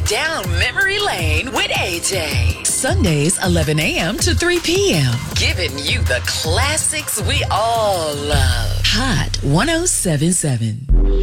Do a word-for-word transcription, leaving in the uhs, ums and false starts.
down memory lane with A J. Sundays, eleven a.m. to three p.m. Giving you the classics we all love. Hot one oh seven point seven.